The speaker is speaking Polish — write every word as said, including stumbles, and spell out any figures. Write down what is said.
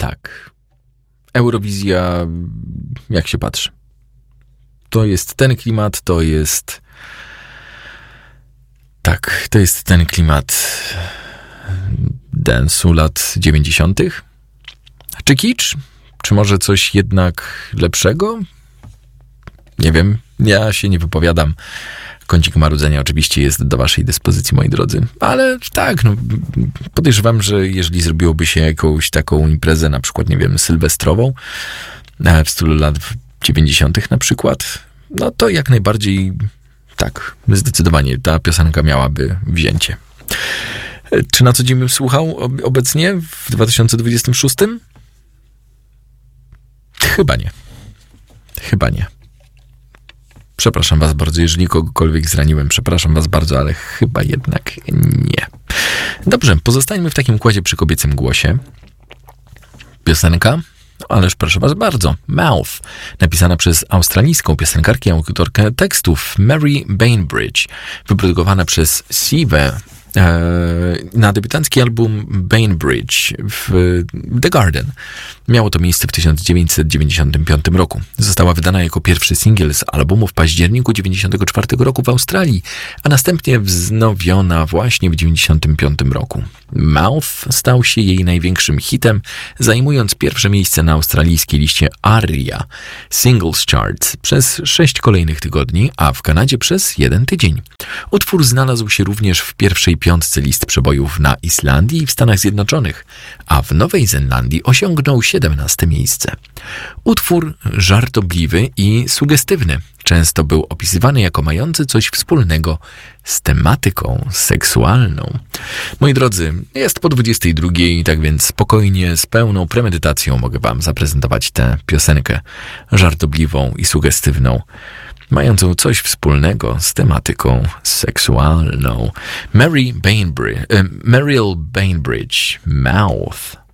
tak. Eurowizja, jak się patrzy. To jest ten klimat, to jest... Tak, to jest ten klimat dance'u lat dziewięćdziesiątych. Czy kicz? Czy może coś jednak lepszego? Nie wiem, ja się nie wypowiadam. Kącik marudzenia oczywiście jest do waszej dyspozycji, moi drodzy. Ale tak, no, podejrzewam, że jeżeli zrobiłoby się jakąś taką imprezę, na przykład, nie wiem, sylwestrową, w stylu lat dziewięćdziesiątych na przykład, no to jak najbardziej tak, zdecydowanie ta piosenka miałaby wzięcie. Czy na co dzień bym słuchał obecnie w dwa tysiące dwudziestym szóstym? Chyba nie. Chyba nie. Przepraszam was bardzo, jeżeli kogokolwiek zraniłem, przepraszam was bardzo, ale chyba jednak nie. Dobrze, pozostańmy w takim układzie przy kobiecym głosie. Piosenka, ależ proszę was bardzo, Mouth, napisana przez australijską piosenkarkę i autorkę tekstów Mary Bainbridge, wyprodukowana przez Sive na debiutancki album Bainbridge w The Garden. Miało to miejsce w tysiąc dziewięćset dziewięćdziesiątym piątym roku. Została wydana jako pierwszy singiel z albumu w październiku dziewięćdziesiątego czwartego roku w Australii, a następnie wznowiona właśnie w dziewięćdziesiątym piątym roku. Mouth stał się jej największym hitem, zajmując pierwsze miejsce na australijskiej liście ARIA Singles Charts przez sześć kolejnych tygodni, a w Kanadzie przez jeden tydzień. Utwór znalazł się również w pierwszej piątce list przebojów na Islandii i w Stanach Zjednoczonych, a w Nowej Zelandii osiągnął siedemnaste miejsce. Utwór żartobliwy i sugestywny. Często był opisywany jako mający coś wspólnego z tematyką seksualną. Moi drodzy, jest po dwudziestej drugiej, tak więc spokojnie, z pełną premedytacją mogę wam zaprezentować tę piosenkę żartobliwą i sugestywną, mającą coś wspólnego z tematyką seksualną. Mary Bainbridge, uh, Meryl Bainbridge, Mouth.